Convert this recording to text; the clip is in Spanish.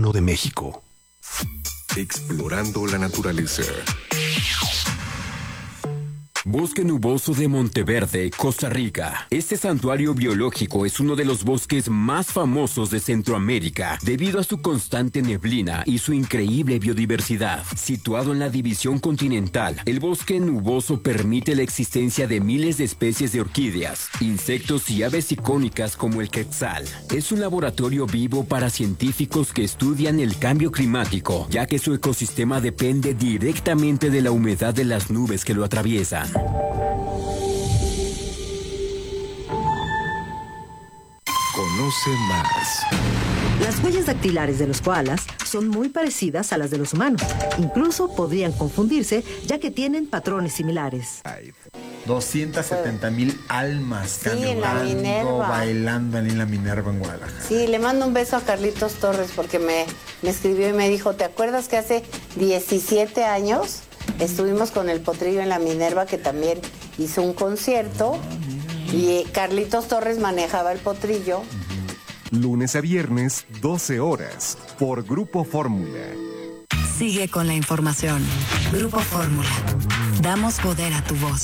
Gobierno de México. Explorando la naturaleza. Bosque nuboso de Monteverde, Costa Rica. Este santuario biológico es uno de los bosques más famosos de Centroamérica debido a su constante neblina y su increíble biodiversidad. Situado en la división continental, el bosque nuboso permite la existencia de miles de especies de orquídeas, insectos y aves icónicas como el quetzal. Es un laboratorio vivo para científicos que estudian el cambio climático, ya que su ecosistema depende directamente de la humedad de las nubes que lo atraviesan. Conoce más. Las huellas dactilares de los koalas son muy parecidas a las de los humanos. Incluso podrían confundirse, ya que tienen patrones similares. 270,000 almas cantando, bailando en la Minerva en Guadalajara. Sí, le mando un beso a Carlitos Torres porque me escribió y me dijo, ¿te acuerdas que hace 17 años estuvimos con el Potrillo en la Minerva, que también hizo un concierto? Y Carlitos Torres manejaba el Potrillo. Lunes a viernes, 12 horas, por Grupo Fórmula. Sigue con la información. Grupo Fórmula. Damos poder a tu voz.